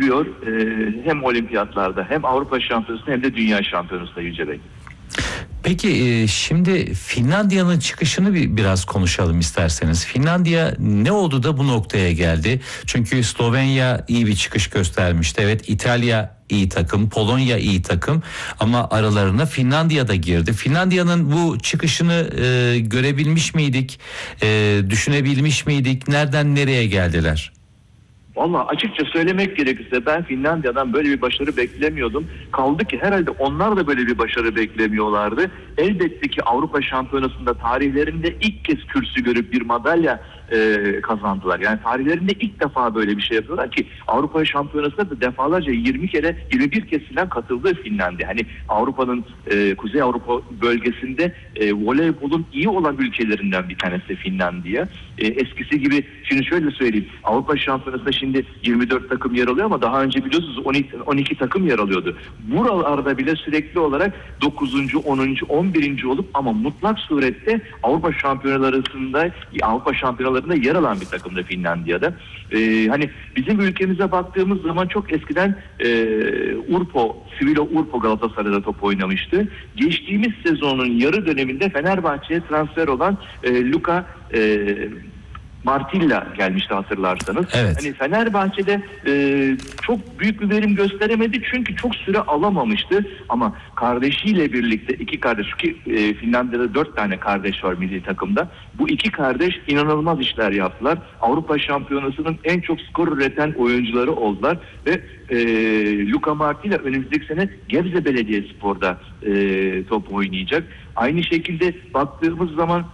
görülüyor. Hem olimpiyatlarda hem Avrupa Şampiyonası'nda hem de Dünya Şampiyonası'nda Yüce Bey. Peki şimdi Finlandiya'nın çıkışını biraz konuşalım isterseniz. Finlandiya ne oldu da bu noktaya geldi? Çünkü Slovenya iyi bir çıkış göstermişti. Evet, İtalya iyi takım, Polonya iyi takım ama aralarına Finlandiya da girdi. Finlandiya'nın bu çıkışını görebilmiş miydik? Düşünebilmiş miydik? Nereden nereye geldiler? Vallahi açıkça söylemek gerekirse ben Finlandiya'dan böyle bir başarı beklemiyordum. Kaldı ki herhalde onlar da böyle bir başarı beklemiyorlardı. Elbette ki Avrupa Şampiyonası'nda tarihlerinde ilk kez kürsü görüp bir madalya kazandılar. Yani tarihlerinde ilk defa böyle bir şey yapıyorlar ki Avrupa Şampiyonası'nda da defalarca 21 kez falan katıldı Finlandiya. Hani Avrupa'nın Kuzey Avrupa bölgesinde voleybolun iyi olan ülkelerinden bir tanesi Finlandiya. Eskisi gibi şimdi şöyle söyleyeyim. Avrupa Şampiyonası'nda şimdi 24 takım yer alıyor ama daha önce biliyorsunuz 12 takım yer alıyordu. Buralarda bile sürekli olarak 9. 10. 11. olup ama mutlak surette Avrupa Şampiyonalarında yer alan bir takımda Finlandiya'da. Hani bizim ülkemize baktığımız zaman çok eskiden Sivilo Urpo Galatasaray'da top oynamıştı. Geçtiğimiz sezonun yarı döneminde Fenerbahçe'ye transfer olan Luka Martilla gelmişti hatırlarsanız. Evet. Hani Fenerbahçe'de çok büyük bir verim gösteremedi çünkü çok süre alamamıştı. Ama kardeşiyle birlikte iki kardeş ki Finlandiya'da 4 tane kardeş var milli takımda. Bu iki kardeş inanılmaz işler yaptılar. Avrupa Şampiyonası'nın en çok skor üreten oyuncuları oldular ve Luka Martilla önümüzdeki sene Gebze Belediyespor'da top oynayacak. Aynı şekilde baktığımız zaman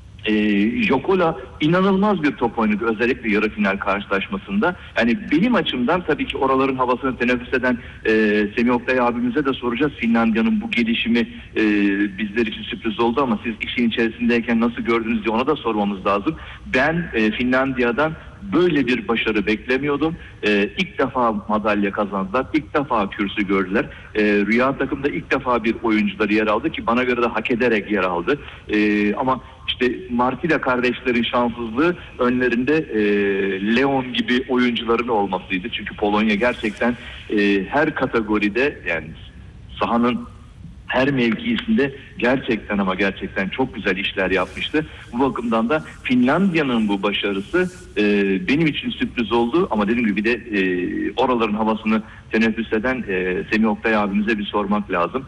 Jokola inanılmaz bir top oynadı özellikle yarı final karşılaşmasında. Yani benim açımdan tabii ki oraların havasını teneffüs eden Semih Oktay abimize de soracağız. Finlandiya'nın bu gelişimi bizler için sürpriz oldu ama siz işin içerisindeyken nasıl gördünüz diye ona da sormamız lazım. Ben Finlandiya'dan böyle bir başarı beklemiyordum. İlk defa madalya kazandılar. İlk defa kürsü gördüler. Rüya takımda ilk defa bir oyuncuları yer aldı ki bana göre de hak ederek yer aldı. Ama işte Martilla kardeşlerin şanssızlığı önlerinde Leon gibi oyuncuların olmasıydı. Çünkü Polonya gerçekten her kategoride yani sahanın her mevkisinde gerçekten ama gerçekten çok güzel işler yapmıştı. Bu bakımdan da Finlandiya'nın bu başarısı benim için sürpriz oldu. Ama dediğim gibi de oraların havasını teneffüs eden Semih Oktay abimize bir sormak lazım.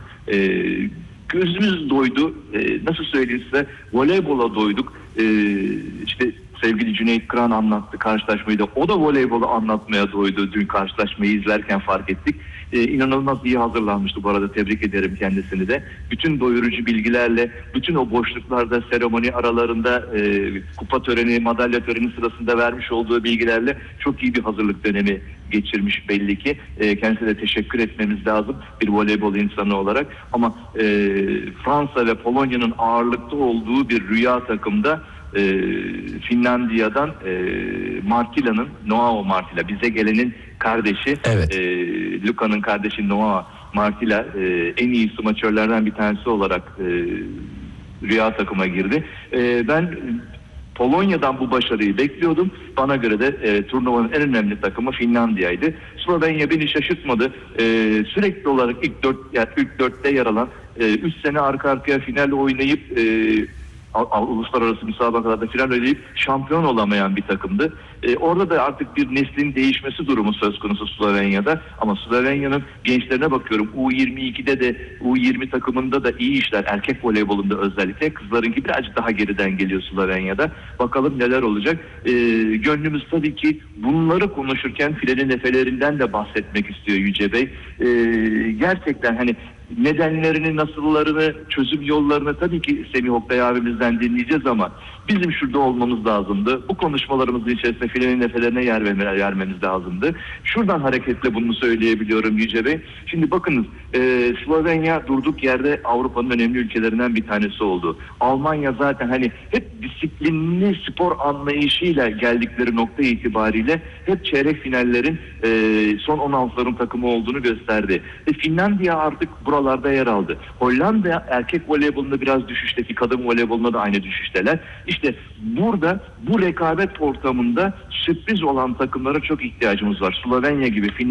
Gözümüz doydu. Nasıl söyleyeyim size? Voleybola doyduk. İşte sevgili Cüneyt Kıran anlattı karşılaşmayı da. O da voleybolu anlatmaya doydu. Dün karşılaşmayı izlerken fark ettik. İnanılmaz iyi hazırlanmıştı bu arada. Tebrik ederim kendisini de. Bütün doyurucu bilgilerle, bütün o boşluklarda, seremoni aralarında, kupa töreni, madalya töreni sırasında vermiş olduğu bilgilerle çok iyi bir hazırlık dönemi geçirmiş belli ki. Kendisine de teşekkür etmemiz lazım bir voleybol insanı olarak. Ama Fransa ve Polonya'nın ağırlıkta olduğu bir rüya takımda Finlandiya'dan Martilla'nın, Noao Martilla, bize gelenin kardeşi, evet. Luka'nın kardeşi Noao Martilla en iyi smaçörlerden bir tanesi olarak rüya takıma girdi. Ben Polonya'dan bu başarıyı bekliyordum. Bana göre de turnuvanın en önemli takımı Finlandiya'ydı. Slovenya beni şaşırtmadı. Sürekli olarak ilk 4'te yer alan 3 sene arka arkaya final oynayıp uluslararası müsabakalarda final oynayıp şampiyon olamayan bir takımdı. Orada da artık bir neslin değişmesi durumu söz konusu Slovenya'da. Ama Slovenya'nın gençlerine bakıyorum. U22'de de U20 takımında da iyi işler. Erkek voleybolunda özellikle. Kızlarınki birazcık daha geriden geliyor Slovenya'da. Bakalım neler olacak. Gönlümüz tabii ki bunları konuşurken filenin efelerinden de bahsetmek istiyor Yüce Bey. Gerçekten hani nedenlerini, nasıllarını, çözüm yollarını tabii ki Semih Oktay abimizden dinleyeceğiz ama bizim şurada olmamız lazımdı. Bu konuşmalarımızın içerisinde filenin nefelerine yer vermemiz lazımdı. Şuradan hareketle bunu söyleyebiliyorum Yüce Bey. Şimdi bakınız Slovenya durduk yerde Avrupa'nın önemli ülkelerinden bir tanesi oldu. Almanya zaten hani hep disiplinli spor anlayışıyla geldikleri nokta itibariyle hep çeyrek finallerin son 16'ların takımı olduğunu gösterdi. Finlandiya artık buralarda yer aldı. Hollanda erkek voleybolunda biraz düşüşteki, kadın voleybolunda da aynı düşüşteler. İşte burada bu rekabet ortamında sürpriz olan takımlara çok ihtiyacımız var. Slovenya gibi,